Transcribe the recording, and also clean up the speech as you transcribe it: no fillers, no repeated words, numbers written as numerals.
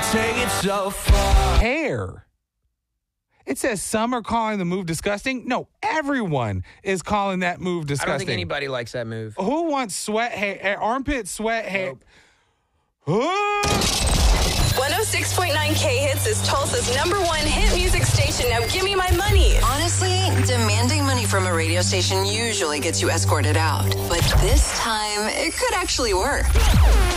take it so far. Hair. It says some are calling the move disgusting. No, everyone is calling that move I disgusting. don't think anybody likes that move. Who wants sweat hair, armpit sweat hair? Nope. 106.9 K-Hits is Tulsa's #1 hit music station. Now give me my money. Honestly, demanding money from a radio station usually gets you escorted out. But this time, it could actually work.